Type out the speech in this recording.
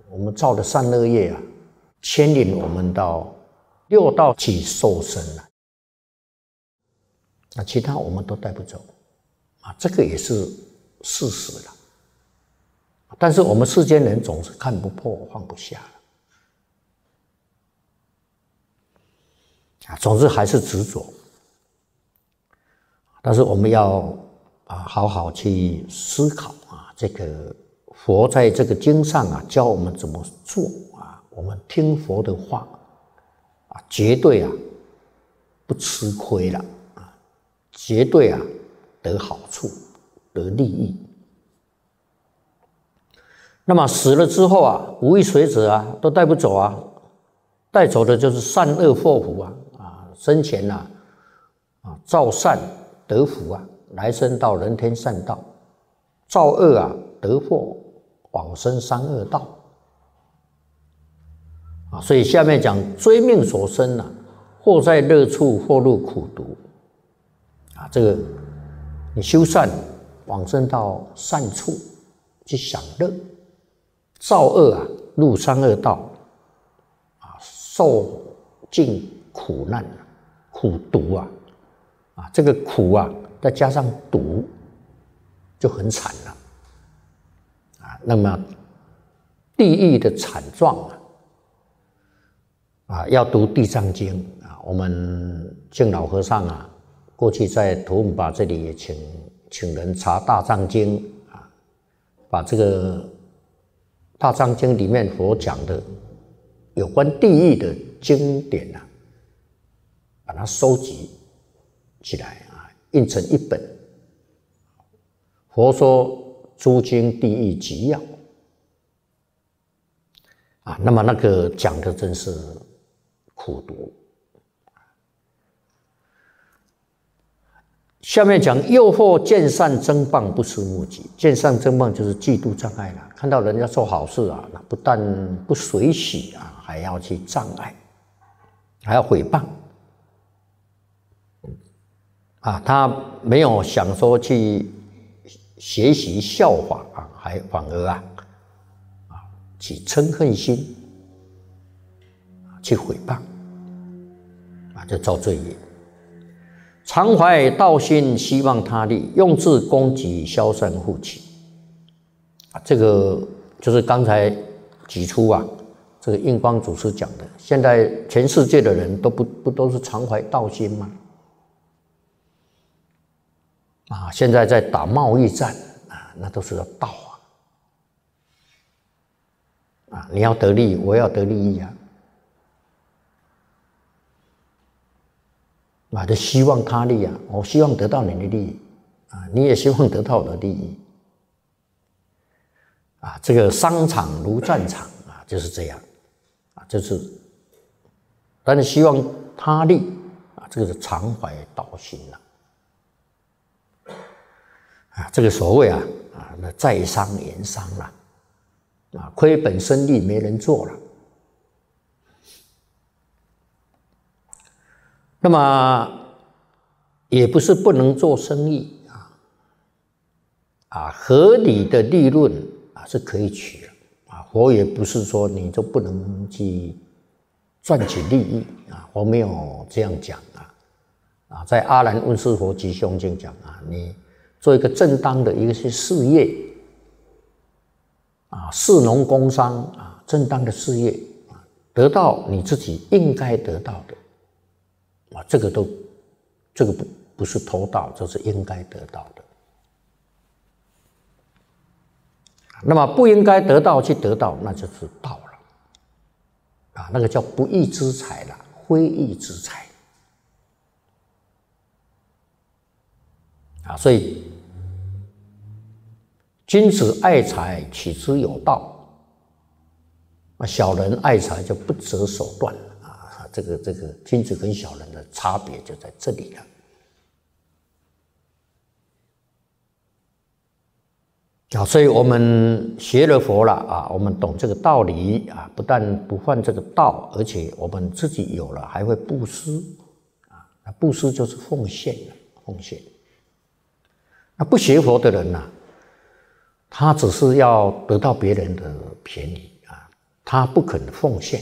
我们造的善恶业啊，牵引我们到六道去受生了。那其他我们都带不走啊，这个也是事实了。但是我们世间人总是看不破、放不下啊，总是还是执着。但是我们要好好去思考啊，这个佛在这个经上啊，教我们怎么做啊，我们听佛的话啊，绝对不吃亏了啊，绝对得好处、得利益。那么死了之后啊，无一随者啊，都带不走啊，带走的就是善恶祸福生前造善得福啊，来生到人天善道；造恶得祸，往生三恶道啊。所以下面讲追命所生或在乐处，或入苦毒啊。这个你修善，往生到善处去享乐。造恶入三恶道受尽苦难苦毒这个苦再加上毒就很惨了那么地狱的惨状要读地藏经我们净老和尚过去在图文巴这里也请人查大藏经把这个大藏经里面佛讲的有关地狱的经典把它收集起来印成一本佛说诸经地狱集要那么那个讲的真是苦毒。下面讲诱惑见善增谤不思目及，见善增谤就是嫉妒障碍了。看到人家做好事那不但不随喜还要去障碍，还要诽谤他没有想说去学习效法还反而起嗔恨心去诽谤就造罪业。常怀道心，希望他利，用智攻击，消散护起这个就是刚才举出这个印光祖师讲的。现在全世界的人不都是常怀道心吗？现在在打贸易战那都是要道你要得利益，我要得利益就希望他利我希望得到你的利益你也希望得到我的利益这个商场如战场就是这样就是但是希望他利这个是常怀道心这个所谓那在商言商亏本生利没人做了。那么也不是不能做生意合理的利润是可以取的佛也不是说你就不能去赚取利益佛没有这样讲在阿难问世佛吉凶经讲你做一个正当的一些事业士农工商正当的事业得到你自己应该得到的这个不是偷盗，这是应该得到的。那么不应该得到去得到，那就是盗了那个叫不义之财了，非义之财所以君子爱财，取之有道小人爱财就不择手段了这个君子跟小人的差别就在这里了所以我们学了佛了我们懂这个道理不但不犯这个道，而且我们自己有了还会布施布施就是奉献那不学佛的人他只是要得到别人的便宜他不肯奉献。